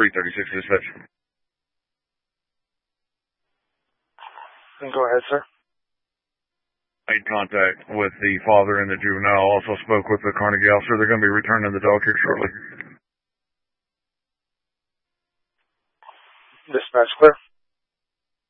336 dispatch. Go ahead, sir. Made contact with the father and the juvenile. Also spoke with the Carnegie officer. They're going to be returning the dog here shortly. Dispatch clear.